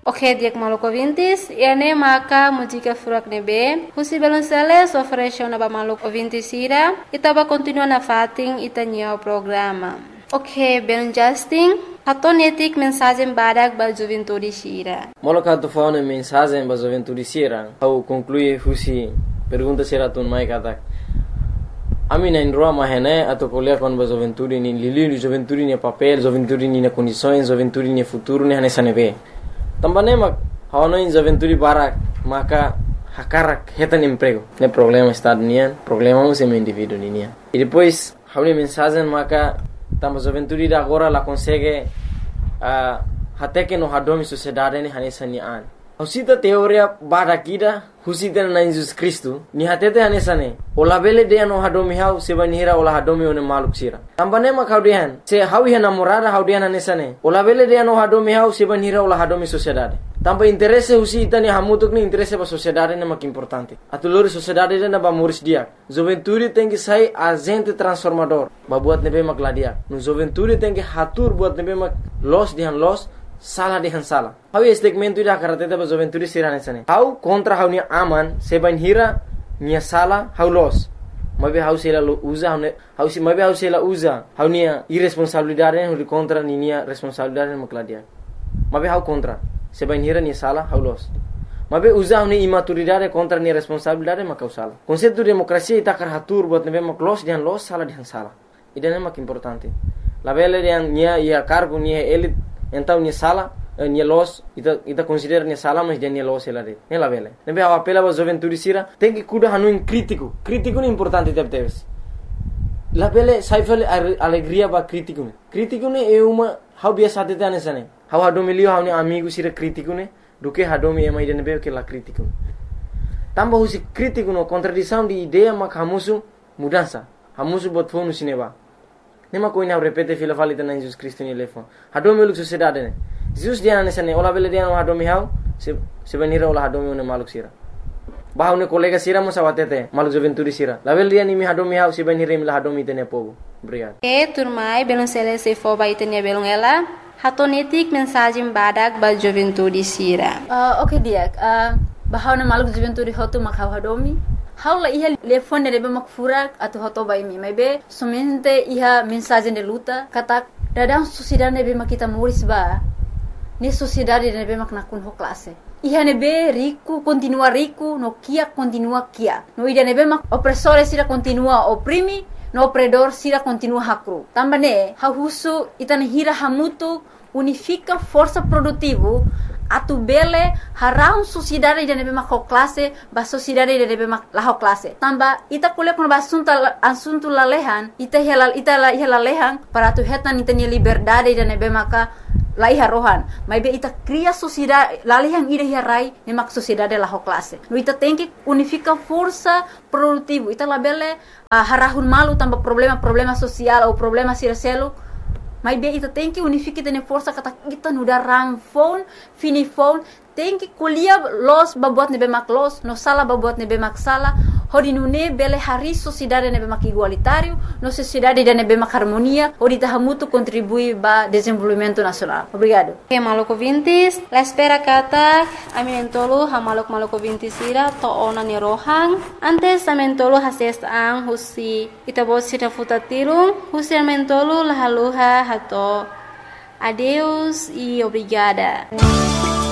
Ok, diak maluco ouvintes, ene maka música furak nebe, husi Balonceles oferece na ba maluco ouvintes ira, itaba continua na fating itanya o programa. Ok, Ben Justin, hatonetik mensagem badak ba juventude sira. Maluco ato fauna mensagem ba juventude sira, au conclui husi pergunta sira tun mai katak. Ami na indroa mahene atau kuliah kon ba juventude ni lili juventude ni papel, juventude ni na condições, juventude ni futuro ni hanesa nebe. Tambane mak hawana in juventude barak maka hakarak hetan emprego. Ne problema estado nian, problema mo sem indivíduo nian. E depois hauni mensagem maka tamba juventude da agora la consegue até que no hadomi sociedade ni hanesa nian. Husita teoria barakida husita na Jesus Cristo ni hatete hanesane ola bele de no hadomi hau sebanira ola hadomi one maluk sira tambane ma kaudian se hawi hana morada haudian hanesane ola bele de no hadomi hau sebanira ola hadomi sociedade tamba interesse husita ni hamutuk ni interesse ba sociedade na mak importante atulori sociedade na ba moris dia juventude tem que sai agente transformador ba buat nebe mak ladia no juventude tem que hatur buat nebe mak los dihan los salah dengan salah. Hau segmento ida karateta ba juventude sirane sane. Hau kontra hau ni aman seban hira nia salah hau los. Mabe hau sela uza hau si mabe hau sela uza. Hau nia irresponsabilidade hau kontra ni nia responsabilidade makladia. Mabe hau kontra seban hira nia salah hau los. Mabe uza hau ni imaturidade kontra nia responsabilidade makau salah. Konseptu demokrasia ita karatur buat nebe maklos dihan los salah dihan salah. Idane mak importante. La bele yang nia ia cargo nia elit então ni sala ni los ita considera ni sala mas dia ni los ela de ne la vele ne be apela ba juventude sira tem que cuida hanu crítico ni importante teves la vele saifale alegria ba crítico ne é uma how biasa te tane sane how hadomi lio how ni amigo sira crítico ne do que hadomi é mais de be que la crítico tamba husi crítico no contradição de ideia mak hamusu mudança hamusu bot fonu sineba nema ko ina repete fila falita na Jesus Cristo ni lefon hadomi luk sociedade ne Jesus dia na sane ola bele dia no hadomi hau se benira ola hadomi ne maluk sira bahau ne kolega sira mo sawatete maluk juventude sira la bele dia ni mi hadomi hau se benira mi la hadomi tene pogo obrigado turmai Balonceles se fo ba itenia belong ela hatonetik mensagem badak ba juventude sira. Ok dia bahau na maluk juventude hotu makau hadomi haula iha telefone de mak furak atau hoto bai mi maybe somente iha mensagem de luta kata dadang sociedade nebe mak kita moris ba ni sociedade nebe mak nakun ho classe iha nebe rico continua rico no kia continua kia no ida nebe mak opressore sira continua oprimi no opredor sira continua hakru tambane hahusu itane hira hamutu unifica força produtivo atu bele harau sociedade de nebe mak classe ba sociedade de nebe mak la classe tamba ita kuliah kon asunto lalehan ita lalehan para tu hetan ita ni liberdade de nebe maka lai harohan mai be ita cria sociedade lalehan ida hirai ne mak sociedade la classe no ita tem que unifica força produtivo ita la bele harahun malu tamba problema social ou problema siraselo mas bem, ita tem que unificar tene força kata kita nuda ramfon, finifon, tem que colher los babuat nebe mak los, no sala babuat nebe mak sala, hodi nune bele hari sociedade nebe mak igualitário, no sociedade de nebe mak harmonia, hodi tahamutu contribui ba desenvolvimento nacional. Obrigado. Okay, maluco ouvintes, la espera kata aminentolo ha maluco ouvintes ira to ona ni rohang, antes amentolo hases ang husi itabot sita futatirung, husi amentolo lahaluha hato. Adeus e obrigada.